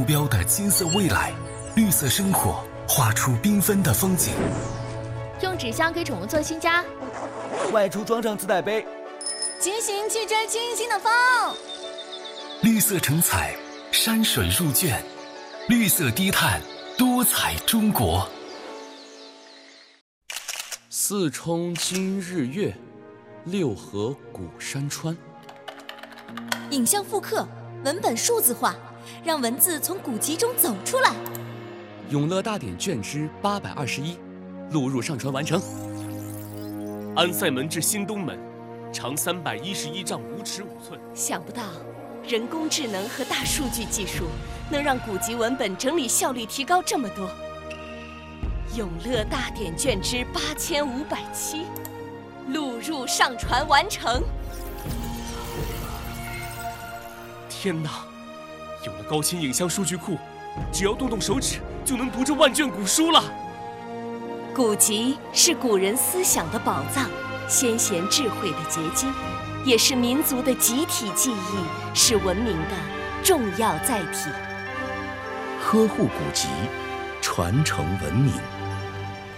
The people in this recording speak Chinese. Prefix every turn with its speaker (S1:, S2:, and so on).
S1: 标的金色未来，绿色生活画出缤纷的风景。
S2: 用纸箱给宠物做新家，
S3: 外出装上自带杯，
S4: 骑行去追清新的风。
S1: 绿色成彩，山水入卷，绿色低碳，多彩中国。
S5: 四冲今日月，六合古山川。
S4: 影像复刻，文本数字化，让文字从古籍中走出来。
S5: 永乐大典卷之821，录入上传完成。
S6: 安塞门至新东门，长311丈5尺5寸。
S7: 想不到，人工智能和大数据技术能让古籍文本整理效率提高这么多。永乐大典卷之8507，录入上传完成。
S6: 天哪！有了高清影像数据库，只要动动手指就能读这万卷古书了。
S7: 古籍是古人思想的宝藏，先贤智慧的结晶，也是民族的集体记忆，是文明的重要载体。
S8: 呵护古籍，传承文明。